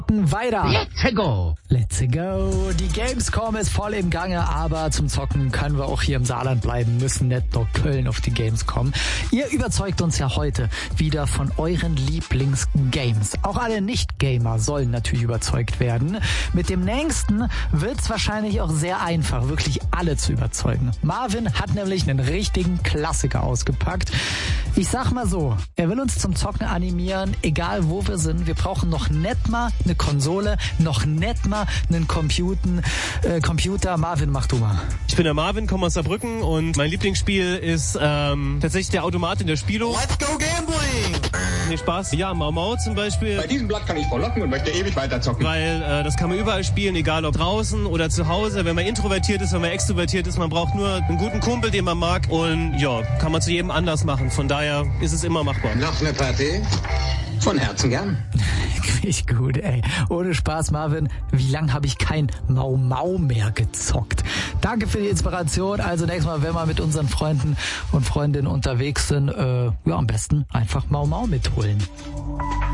Weiter. Let's go. Let's go. Die Gamescom ist voll im Gange, aber zum Zocken können wir auch hier im Saarland bleiben, müssen nicht nach Köln auf die Gamescom. Ihr überzeugt uns ja heute wieder von euren Lieblingsgames. Auch alle Nicht-Gamer sollen natürlich überzeugt werden. Mit dem nächsten wird's wahrscheinlich auch sehr einfach, wirklich alle zu überzeugen. Marvin hat nämlich einen richtigen Klassiker ausgepackt. Ich sag mal so, er will uns zum Zocken animieren, egal wo wir sind. Wir brauchen noch nicht mal eine Konsole, noch nicht mal einen Computer. Marvin, mach du mal. Ich bin der Marvin, komme aus Saarbrücken und mein Lieblingsspiel ist tatsächlich der Automat in der Spielo. Let's go gambling! Nee, Spaß. Ja, Mau Mau zum Beispiel. Bei diesem Blatt kann ich verlocken und möchte ewig weiter zocken. Weil das kann man überall spielen, egal ob draußen oder zu Hause. Wenn man introvertiert ist, wenn man extrovertiert ist, man braucht nur einen guten Kumpel, den man mag. Und ja, kann man zu jedem anders machen. Von daher ist es immer machbar. Noch eine Partie? Von Herzen gern. Richtig gut, ey. Ohne Spaß, Marvin. Wie lange habe ich kein Mau Mau mehr gezockt? Danke für die Inspiration. Also nächstes Mal, wenn wir mit unseren Freunden und Freundinnen unterwegs sind, am besten einfach Mau Mau mitholen.